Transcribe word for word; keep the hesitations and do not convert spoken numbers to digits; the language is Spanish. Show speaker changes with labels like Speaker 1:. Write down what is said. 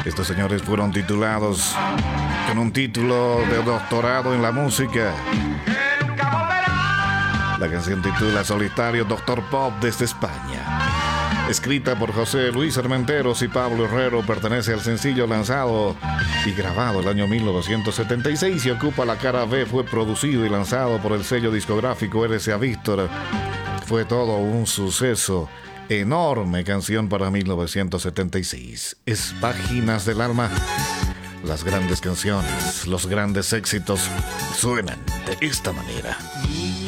Speaker 1: Estos señores fueron titulados con un título de doctorado en la música. La canción titula Solitario Doctor Pop desde España. Escrita por José Luis Armenteros y Pablo Herrero, pertenece al sencillo lanzado y grabado el año mil novecientos setenta y seis y ocupa la cara B. Fue producido y lanzado por el sello discográfico R C A Víctor. Fue todo un suceso. Enorme canción para mil novecientos setenta y seis. Es Páginas del Alma. Las grandes canciones, los grandes éxitos suenan de esta manera.